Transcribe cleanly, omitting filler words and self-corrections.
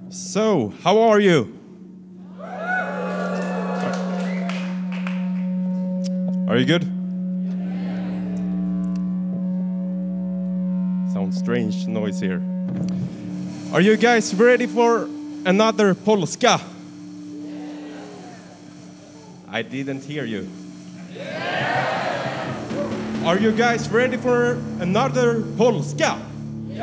So, how are you? Are you good? Sounds strange noise here. Are you guys ready for another Polska? I didn't hear you. Are you guys ready for another Polska?